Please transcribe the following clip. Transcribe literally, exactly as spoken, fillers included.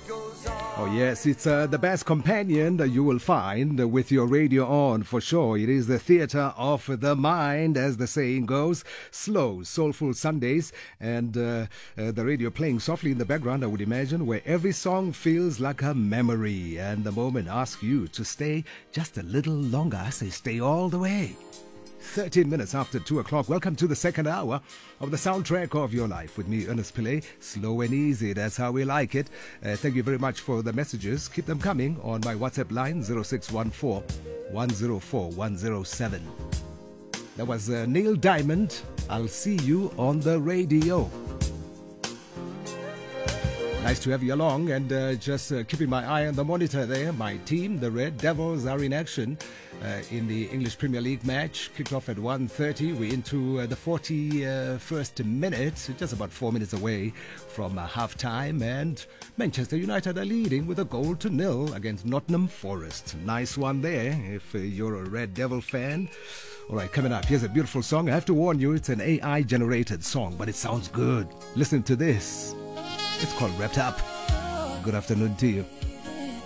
Oh yes, it's uh, the best companion that you will find uh, with your radio on, for sure. It is the theater of the mind, as the saying goes. Slow, soulful Sundays, and uh, uh, the radio playing softly in the background, I would imagine, where every song feels like a memory. And the moment asks you to stay just a little longer. I say stay all the way. thirteen minutes after two o'clock. Welcome to the second hour of the soundtrack of your life with me, Ernest Pillay. Slow and easy, that's how we like it. Uh, thank you very much for the messages. Keep them coming on my WhatsApp line zero six one four, one zero four, one zero seven. That was uh, Neil Diamond. I'll see you on the radio. Nice to have you along, and uh, just uh, keeping my eye on the monitor there. My team, the Red Devils, are in action uh, in the English Premier League match. Kicked off at one thirty. We're into uh, the forty-first minute, just about four minutes away from uh, half-time, and Manchester United are leading with a goal to nil against Nottingham Forest. Nice one there, if uh, you're a Red Devil fan. All right, coming up, here's a beautiful song. I have to warn you, it's an A I-generated song, but it sounds good. Listen to this. It's called Wrapped Up. Good afternoon to you.